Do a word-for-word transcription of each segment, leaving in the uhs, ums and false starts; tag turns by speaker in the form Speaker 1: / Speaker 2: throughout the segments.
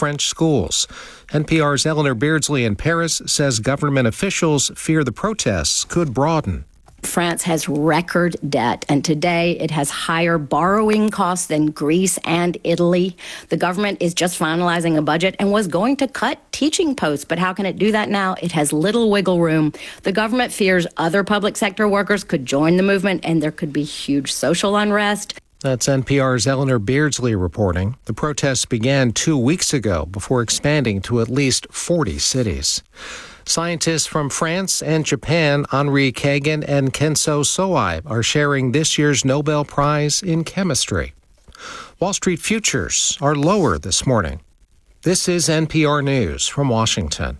Speaker 1: French schools. N P R's Eleanor Beardsley in Paris says government officials fear the protests could broaden.
Speaker 2: France has record debt, and today it has higher borrowing costs than Greece and Italy. The government is just finalizing a budget and was going to cut teaching posts, but how can it do that now? It has little wiggle room. The government fears other public sector workers could join the movement, and there could be huge social unrest.
Speaker 1: That's N P R's Eleanor Beardsley reporting. The protests began two weeks ago before expanding to at least forty cities. Scientists from France and Japan, Henri Kagan and Kenso Soai, are sharing this year's Nobel Prize in Chemistry. Wall Street futures are lower this morning. This is N P R News from Washington.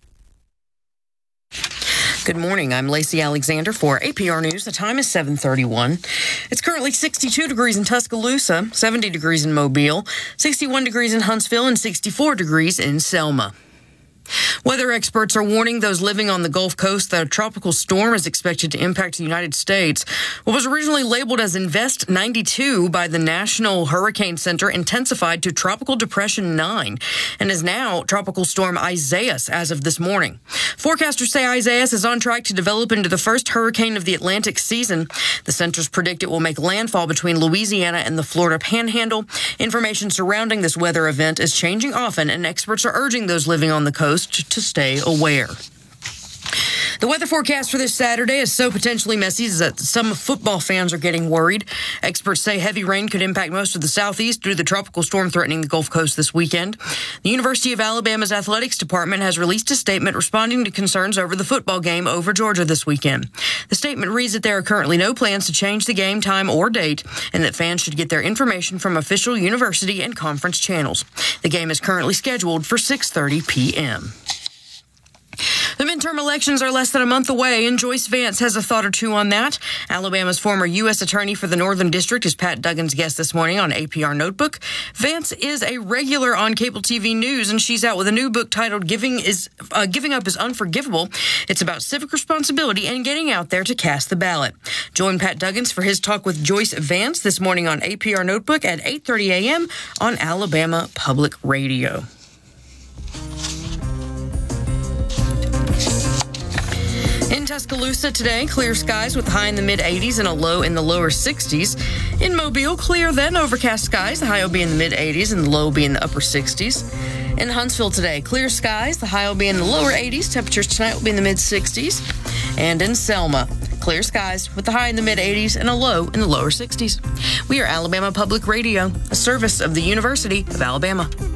Speaker 3: Good morning. I'm Lacey Alexander for A P R News. The time is seven thirty-one. It's currently sixty-two degrees in Tuscaloosa, seventy degrees in Mobile, sixty-one degrees in Huntsville, and sixty-four degrees in Selma. Weather experts are warning those living on the Gulf Coast that a tropical storm is expected to impact the United States. What was originally labeled as Invest ninety-two by the National Hurricane Center intensified to Tropical Depression nine and is now Tropical Storm Isaias as of this morning. Forecasters say Isaias is on track to develop into the first hurricane of the Atlantic season. The centers predict it will make landfall between Louisiana and the Florida Panhandle. Information surrounding this weather event is changing often, and experts are urging those living on the coast to stay aware. The weather forecast for this Saturday is so potentially messy that some football fans are getting worried. Experts say heavy rain could impact most of the southeast due to the tropical storm threatening the Gulf Coast this weekend. The University of Alabama's athletics department has released a statement responding to concerns over the football game over Georgia this weekend. The statement reads that there are currently no plans to change the game time or date, and that fans should get their information from official university and conference channels. The game is currently scheduled for six thirty p.m. The midterm elections are less than a month away, and Joyce Vance has a thought or two on that. Alabama's former U S attorney for the Northern District is Pat Duggan's guest this morning on A P R Notebook. Vance is a regular on cable T V news, and she's out with a new book titled Giving is uh, Giving Up is Unforgivable. It's about civic responsibility and getting out there to cast the ballot. Join Pat Duggans for his talk with Joyce Vance this morning on A P R Notebook at eight thirty a.m. on Alabama Public Radio. In Tuscaloosa today, clear skies with a high in the mid-eighties and a low in the lower sixties. In Mobile, clear then overcast skies. The high will be in the mid-eighties and the low will be in the upper sixties. In Huntsville today, clear skies. The high will be in the lower eighties. Temperatures tonight will be in the mid-sixties. And in Selma, clear skies with the high in the mid-eighties and a low in the lower sixties. We are Alabama Public Radio, a service of the University of Alabama.